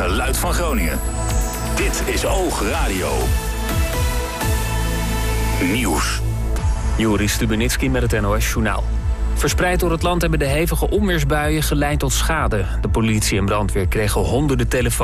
geluid van Groningen. Dit is Oog Radio. Nieuws. Joris Stubenitski met het NOS-journaal. Verspreid door het land hebben de hevige onweersbuien geleid tot schade. De politie en brandweer kregen honderden telefoons